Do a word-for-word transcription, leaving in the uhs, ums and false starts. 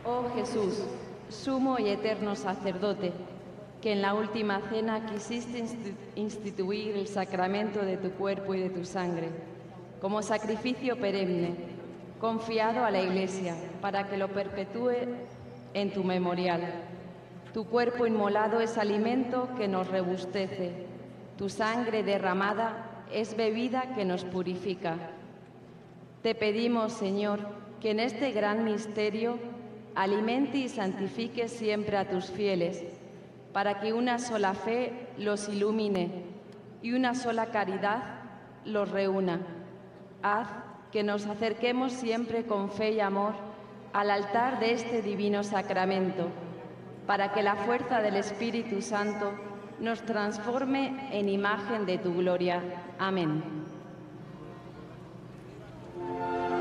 Oh Jesús, sumo y eterno sacerdote, que en la última cena quisiste instituir el sacramento de tu cuerpo y de tu sangre, como sacrificio perenne, confiado a la Iglesia, para que lo perpetúe en tu memorial. Tu cuerpo inmolado es alimento que nos rebustece, tu sangre derramada es bebida que nos purifica. Te pedimos, Señor, que en este gran misterio alimente y santifique siempre a tus fieles, para que una sola fe los ilumine y una sola caridad los reúna. Haz que nos acerquemos siempre con fe y amor al altar de este divino sacramento, para que la fuerza del Espíritu Santo nos transforme en imagen de tu gloria. Amén.